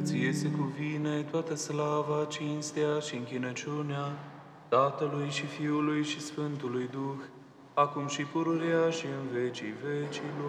Ție se cuvine toată slava, cinstea și închinăciunea Tatălui și Fiului și Sfântului Duh, acum și pururea și în vecii vecilor.